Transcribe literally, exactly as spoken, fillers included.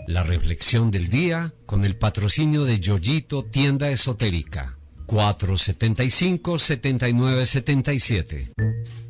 La reflexión del día con el patrocinio de Yoyito Tienda Esotérica. cuatro setenta y cinco, setenta y nueve setenta y siete.